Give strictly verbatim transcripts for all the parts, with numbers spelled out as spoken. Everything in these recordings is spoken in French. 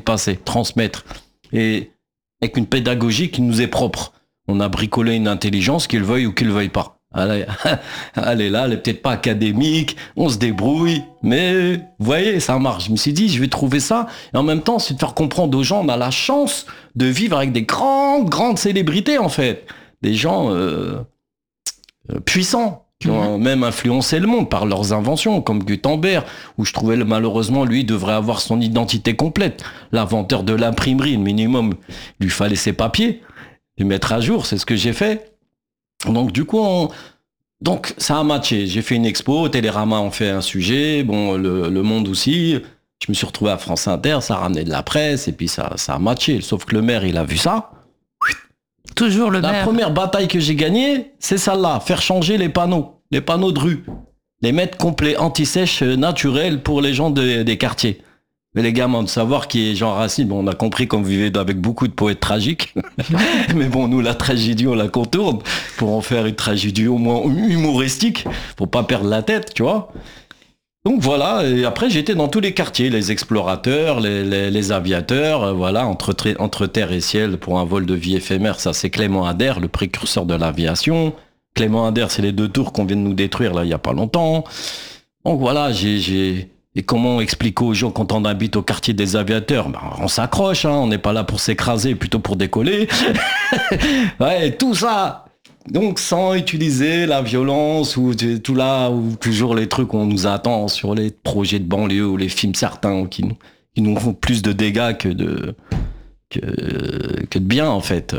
passer, transmettre. Et avec une pédagogie qui nous est propre. On a bricolé une intelligence, qu'il veuille ou qu'il veuille pas. Elle est, elle est là, elle est peut-être pas académique, on se débrouille, mais vous voyez, ça marche. Je me suis dit, je vais trouver ça, et en même temps, c'est de faire comprendre aux gens, on a la chance de vivre avec des grandes, grandes célébrités, en fait. Des gens euh, euh, puissants, qui ont même influencé le monde par leurs inventions, comme Gutenberg, où je trouvais, malheureusement, lui, devrait avoir son identité complète. L'inventeur de l'imprimerie, le minimum, il lui fallait ses papiers, les mettre à jour, c'est ce que j'ai fait. Donc du coup, on... donc ça a matché. J'ai fait une expo, Télérama en fait un sujet, bon le, le Monde aussi. Je me suis retrouvé à France Inter, ça a ramené de la presse et puis ça, ça a matché. Sauf que le maire, il a vu ça. Toujours le la maire. La première bataille que j'ai gagnée, c'est celle-là, faire changer les panneaux, les panneaux de rue, les mettre complets anti-sèche naturels pour les gens de, des quartiers. Mais les gamins, de savoir qui est Jean Racine, bon, on a compris qu'on vivait avec beaucoup de poètes tragiques. Mais bon, nous, la tragédie, on la contourne pour en faire une tragédie au moins humoristique, pour pas perdre la tête, tu vois. Donc voilà, et après, j'étais dans tous les quartiers, les explorateurs, les, les, les aviateurs, euh, voilà, entre, entre terre et ciel pour un vol de vie éphémère, ça c'est Clément Ader, le précurseur de l'aviation. Clément Ader, c'est les deux tours qu'on vient de nous détruire, là, il y a pas longtemps. Donc voilà, j'ai... j'ai Et comment expliquer aux gens quand on habite au quartier des aviateurs, ben, on s'accroche, hein, on n'est pas là pour s'écraser, plutôt pour décoller. Ouais, tout ça. Donc sans utiliser la violence ou tout là, ou toujours les trucs qu'on nous attend sur les projets de banlieue ou les films certains qui nous, qui nous font plus de dégâts que de, que, que de bien en fait.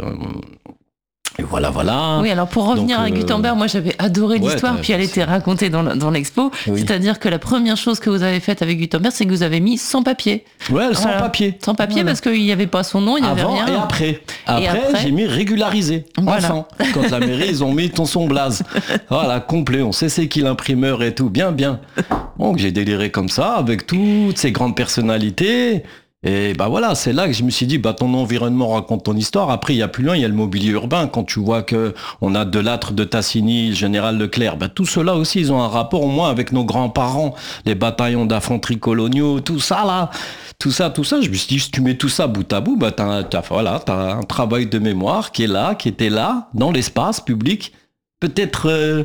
Et voilà, voilà. Oui, alors pour revenir Donc, à Gutenberg, euh... moi j'avais adoré ouais, l'histoire, puis elle était racontée dans, dans l'expo. Oui. C'est-à-dire que la première chose que vous avez faite avec Gutenberg, c'est que vous avez mis sans papier. Ouais, sans voilà. papier. Sans papier voilà. Parce qu'il n'y avait pas son nom, il n'y avait Avant rien. Et après. Après, et après j'ai mis régularisé. Voilà. Enfin, quand la mairie, ils ont mis ton son blaze. Voilà, complet. On sait c'est qui l'imprimeur et tout. Bien, bien. Donc j'ai déliré comme ça, avec toutes ces grandes personnalités. Et bah voilà, c'est là que je me suis dit, bah ton environnement raconte ton histoire. Après, il y a plus loin, il y a le mobilier urbain. Quand tu vois que on a Delattre, de Tassigny, Général Leclerc, bah tout cela aussi, ils ont un rapport au moins avec nos grands-parents, les bataillons d'infanterie coloniaux, tout ça là, tout ça, tout ça. Je me suis dit, si tu mets tout ça bout à bout, bah t'as, t'as voilà, t'as un travail de mémoire qui est là, qui était là, dans l'espace public, peut-être euh,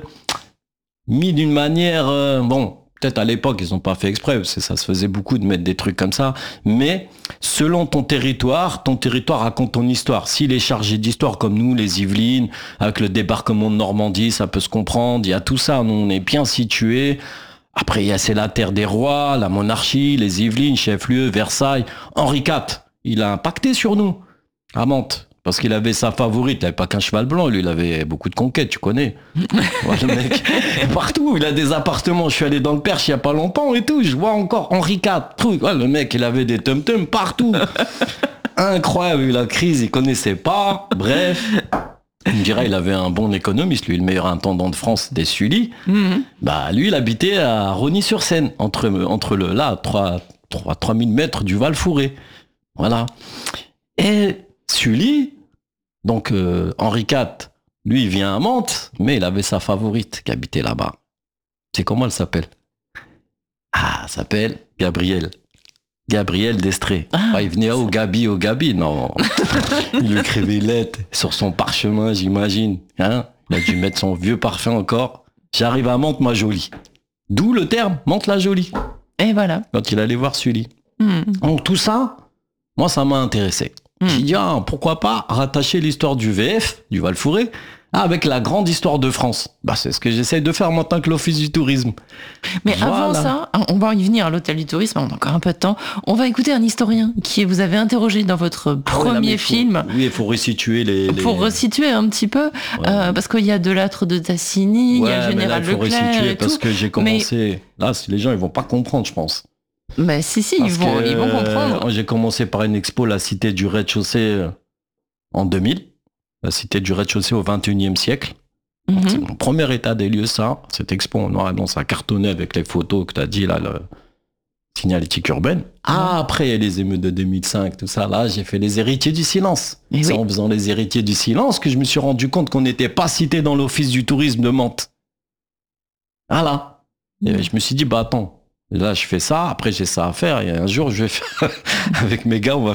mis d'une manière, euh, bon. Peut-être à l'époque, ils n'ont pas fait exprès, parce que ça se faisait beaucoup de mettre des trucs comme ça. Mais selon ton territoire, ton territoire raconte ton histoire. S'il est chargé d'histoire comme nous, les Yvelines, avec le débarquement de Normandie, ça peut se comprendre. Il y a tout ça, nous, on est bien situés. Après, il y a c'est la terre des rois, la monarchie, les Yvelines, chef-lieu, Versailles. Henri quatre, il a impacté sur nous, à Mantes. Parce qu'il avait sa favorite, il n'avait pas qu'un cheval blanc, lui, il avait beaucoup de conquêtes, tu connais. Ouais, le mec, partout, il a des appartements. Je suis allé dans le Perche il n'y a pas longtemps et tout, je vois encore Henri quatre, truc. Ouais, le mec, il avait des tum-tums partout. Incroyable, la crise, il connaissait pas. Bref, il me dirait, il avait un bon économiste, lui, le meilleur intendant de France des Sully. Mm-hmm. Bah, lui, il habitait à Rosny-sur-Seine, entre, entre le, là, trois mille mètres du Val-Fouré. Voilà. Et Sully, donc euh, Henri quatre, lui il vient à Mantes, mais il avait sa favorite qui habitait là-bas. C'est comment elle s'appelle? Ah, elle s'appelle Gabrielle. Gabrielle d'Estrée. Ah, ah, il venait au Gabi, au Gabi, non. Il lui écrivait une lettre sur son parchemin, j'imagine. Hein, il a dû mettre son vieux parfum encore. J'arrive à Mantes, ma jolie. D'où le terme, Mantes la jolie. Et voilà. Quand il allait voir Sully. Mm. Donc tout ça, moi ça m'a intéressé. J'ai dit, ah, pourquoi pas rattacher l'histoire du V F, du Val-Fouré, avec la grande histoire de France. Bah, c'est ce que j'essaye de faire maintenant que l'Office du tourisme. Mais voilà. Avant ça, on va y venir à l'Hôtel du tourisme, on a encore un peu de temps. On va écouter un historien qui vous avez interrogé dans votre premier ah ouais, là, film. Faut, oui, il faut resituer les, les... Pour resituer un petit peu, ouais. euh, parce qu'il y a Delattre de Tassigny, ouais, il y a le Général Leclerc. Il faut resituer et parce tout. que j'ai commencé. Mais... Là, les gens, ils vont pas comprendre, je pense. Mais si, si, ils vont, que, ils vont comprendre. Euh, j'ai commencé par une expo, la Cité du rez-de-chaussée, en deux mille. La Cité du rez-de-chaussée au vingt et unième siècle. Mm-hmm. C'est mon premier état des lieux, ça. Cette expo en noir et blanc, ça cartonnait avec les photos que tu as dit, là, le signalétique urbaine. Ah, après, il y a les émeutes de deux mille cinq, tout ça. Là, j'ai fait les héritiers du silence. Et c'est oui. en faisant les héritiers du silence que je me suis rendu compte qu'on n'était pas cité dans l'Office du tourisme de Mantes. Voilà. Et je me suis dit, bah attends, là, je fais ça. Après, j'ai ça à faire. Et un jour, je vais faire avec mes gars, on va